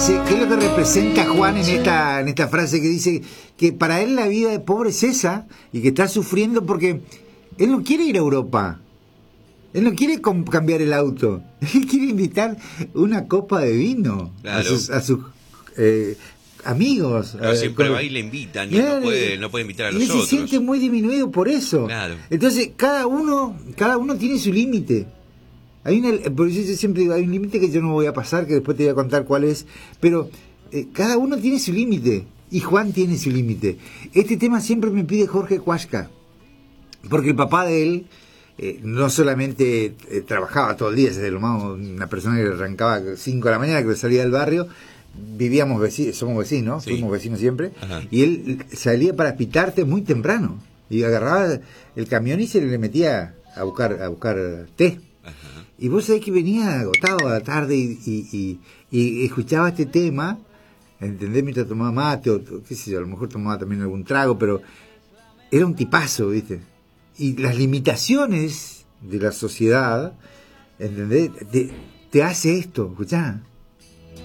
¿Qué es lo que representa Juan en esta frase que dice que para él la vida de pobre es esa y que está sufriendo porque él no quiere ir a Europa? Él no quiere cambiar el auto. Él quiere invitar una copa de vino, claro, a sus amigos. Pero siempre va y le invitan y él no puede invitar a los otros. Y se siente muy disminuido por eso. Claro. Entonces, cada uno tiene su límite. Por eso yo siempre digo, hay un límite que yo no voy a pasar, que después te voy a contar cuál es, pero cada uno tiene su límite, y Juan tiene su límite. Este tema siempre me pide Jorge Huasca, porque el papá de él no solamente trabajaba todo el día, una persona que arrancaba a 5 de la mañana, que salía del barrio, somos vecinos, sí. Fuimos vecinos siempre, ajá. Y él salía para Pitarte muy temprano, y agarraba el camión y se le metía a buscar té. Ajá. Y vos sabés que venía agotado a la tarde y escuchaba este tema, ¿entendés? Mientras tomaba mate o qué sé yo, a lo mejor tomaba también algún trago, pero era un tipazo, ¿viste? Y las limitaciones de la sociedad, ¿entendés? Te hace esto, escuchá.